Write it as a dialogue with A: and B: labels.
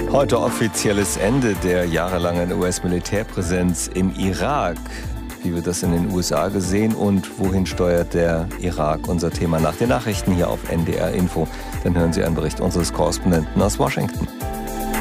A: Heute offizielles Ende der jahrelangen US-Militärpräsenz im Irak. Wie wird das in den USA gesehen und wohin steuert der Irak? Unser Thema nach den Nachrichten hier auf NDR Info. Dann hören Sie einen Bericht unseres Korrespondenten aus Washington.